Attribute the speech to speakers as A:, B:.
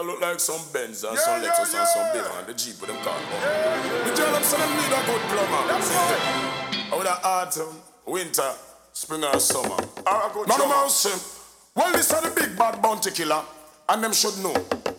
A: I look like some Benz and some Lexus and some big on the Jeep with them car. The tell them some need a good plumber. That's right. With the autumn, winter, spring or summer. None of them say, well, this are the big bad bounty killer, and them should know.